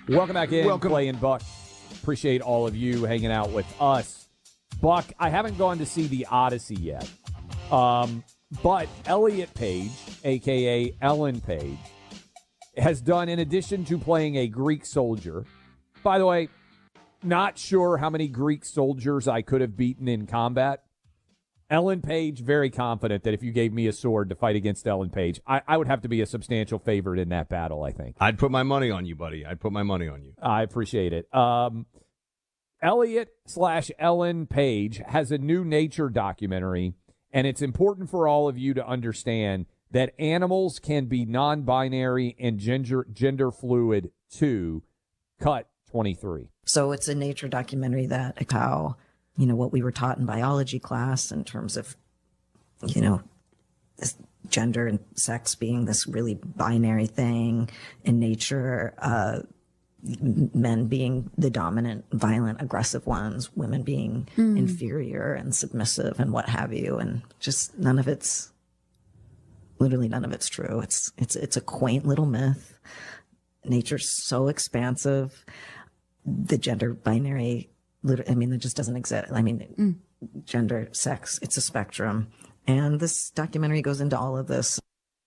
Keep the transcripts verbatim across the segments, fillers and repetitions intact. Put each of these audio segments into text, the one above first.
Welcome back in, Welcome. Clay and Buck. Appreciate all of you hanging out with us. Buck, I haven't gone to see the Odyssey yet, um, but Elliot Page, a k a. Ellen Page, has done, in addition to playing a Greek soldier, by the way, not sure how many Greek soldiers I could have beaten in combat. Ellen Page, very confident that if you gave me a sword to fight against Ellen Page, I, I would have to be a substantial favorite in that battle, I think. I'd put my money on you, buddy. I'd put my money on you. I appreciate it. Um, Elliot slash Ellen Page has a new nature documentary, and it's important for all of you to understand that animals can be non-binary and gender, gender fluid too. Cut twenty-three. So it's a nature documentary that how, you know, what we were taught in biology class in terms of, you know, this gender and sex being this really binary thing in nature, uh, men being the dominant, violent, aggressive ones, women being mm. inferior and submissive and what have you. And just none of it's, literally none of it's true. It's, it's, it's a quaint little myth. Nature's so expansive. The gender binary, I mean, it just doesn't exist. I mean, mm. gender, sex, it's a spectrum. And this documentary goes into all of this.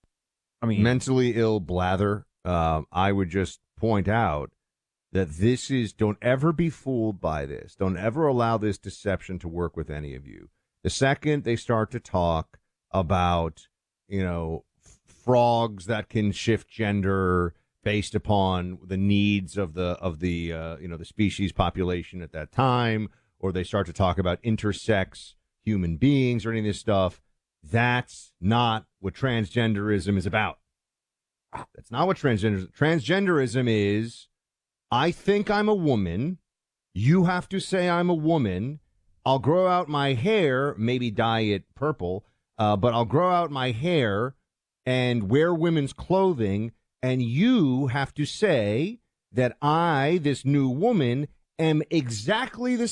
I mean, mentally ill blather. Uh, I would just point out that this is, don't ever be fooled by this. Don't ever allow this deception to work with any of you. The second they start to talk about, you know, f- frogs that can shift gender based upon the needs of the of the uh, you know the species population at that time, or they start to talk about intersex human beings or any of this stuff, that's not what transgenderism is about. That's not what transgender transgenderism is. I think I'm a woman. You have to say I'm a woman. I'll grow out my hair, maybe dye it purple, uh, but I'll grow out my hair and wear women's clothing. And you have to say that I, this new woman, am exactly the